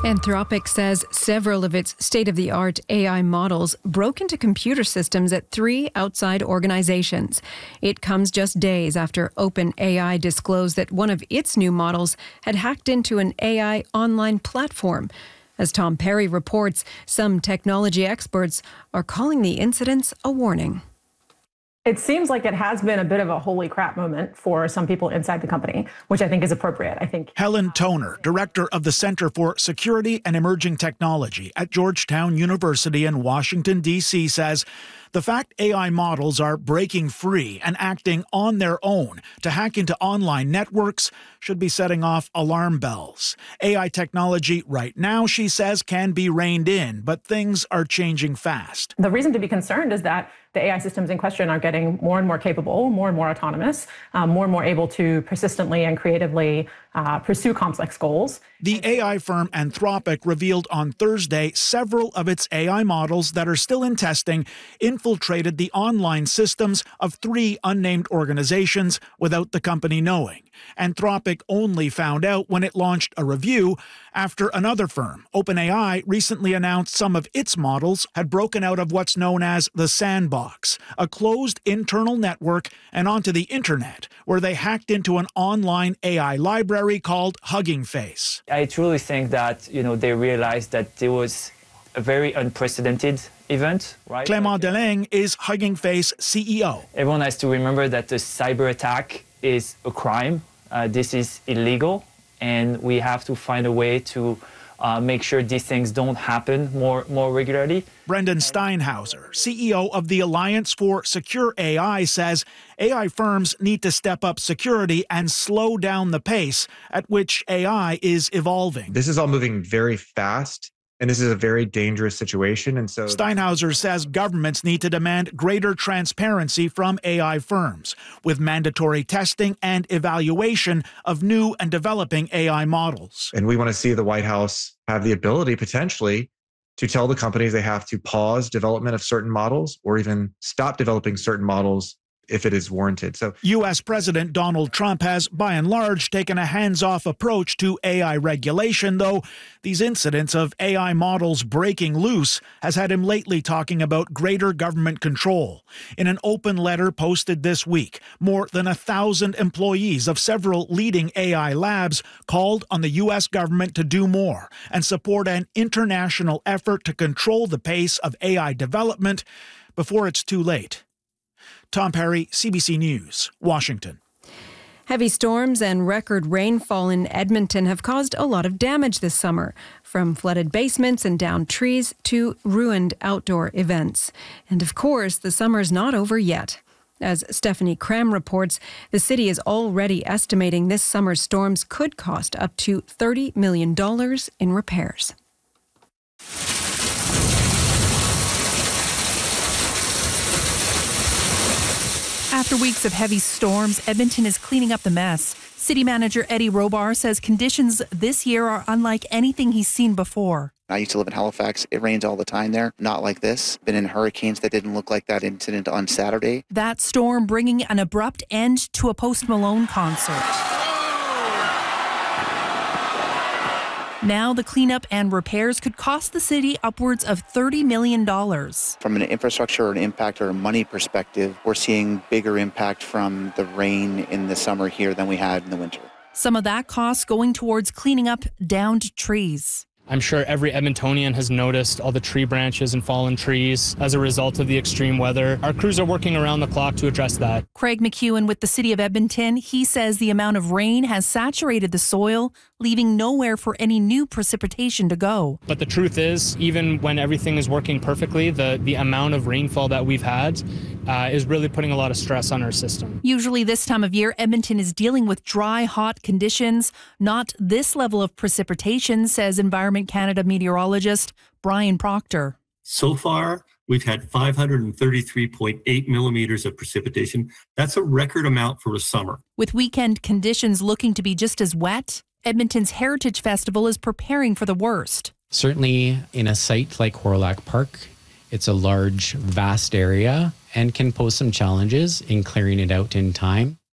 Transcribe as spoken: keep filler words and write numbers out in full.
Anthropic says several of its state-of-the-art A I models broke into computer systems at three outside organizations. It comes just days after OpenAI disclosed that one of its new models had hacked into an A I online platform. As Tom Perry reports, some technology experts are calling the incidents a warning. It seems like it has been a bit of a holy crap moment for some people inside the company, which I think is appropriate. I think Helen Toner, director of the Center for Security and Emerging Technology at Georgetown University in Washington, D C, says the fact A I models are breaking free and acting on their own to hack into online networks should be setting off alarm bells. A I technology right now, she says, can be reined in, but things are changing fast. The reason to be concerned is that the A I systems in question are getting more and more capable, more and more autonomous, um, more and more able to persistently and creatively uh, pursue complex goals. The A I firm Anthropic revealed on Thursday several of its A I models that are still in testing infiltrated the online systems of three unnamed organizations without the company knowing. Anthropic only found out when it launched a review after another firm, OpenAI, recently announced some of its models had broken out of what's known as the sandbox, a closed internal network and onto the internet, where they hacked into an online A I library called Hugging Face. I truly think that, you know, they realized that there was a very unprecedented event, right? Clément Delaing is Hugging Face C E O. Everyone has to remember that the cyber attack is a crime. Uh, this is illegal, and we have to find a way to uh, make sure these things don't happen more, more regularly. Brendan Steinhauser, C E O of the Alliance for Secure A I, says A I firms need to step up security and slow down the pace at which A I is evolving. This is all moving very fast. And this is a very dangerous situation. And so Steinhauser says governments need to demand greater transparency from A I firms, with mandatory testing and evaluation of new and developing A I models. And we want to see the White House have the ability potentially to tell the companies they have to pause development of certain models or even stop developing certain models if it is warranted. So U S President Donald Trump has, by and large, taken a hands-off approach to A I regulation, though these incidents of A I models breaking loose has had him lately talking about greater government control. In an open letter posted this week, more than a thousand employees of several leading A I labs called on the U S government to do more and support an international effort to control the pace of A I development before it's too late. Tom Perry, C B C News, Washington. Heavy storms and record rainfall in Edmonton have caused a lot of damage this summer, from flooded basements and downed trees to ruined outdoor events. And of course, the summer's not over yet. As Stephanie Cram reports, the city is already estimating this summer's storms could cost up to thirty million dollars in repairs. After weeks of heavy storms, Edmonton is cleaning up the mess. City manager Eddie Robar says conditions this year are unlike anything he's seen before. I used to live in Halifax. It rains all the time there. Not like this. Been in hurricanes that didn't look like that incident on Saturday. That storm bringing an abrupt end to a Post Malone concert. Now the cleanup and repairs could cost the city upwards of thirty million dollars. From an infrastructure or an impact or a money perspective, we're seeing bigger impact from the rain in the summer here than we had in the winter. Some of that cost going towards cleaning up downed trees. I'm sure every Edmontonian has noticed all the tree branches and fallen trees as a result of the extreme weather. Our crews are working around the clock to address that. Craig McEwen with the City of Edmonton, he says the amount of rain has saturated the soil, leaving nowhere for any new precipitation to go. But the truth is, even when everything is working perfectly, the, the amount of rainfall that we've had uh, is really putting a lot of stress on our system. Usually this time of year, Edmonton is dealing with dry, hot conditions. Not this level of precipitation, says Environment Canada meteorologist Brian Proctor. So far, we've had five hundred thirty-three point eight millimeters of precipitation. That's a record amount for a summer. With weekend conditions looking to be just as wet, Edmonton's Heritage Festival is preparing for the worst. Certainly in a site like Hawrelak Park, it's a large, vast area and can pose some challenges in clearing it out in time.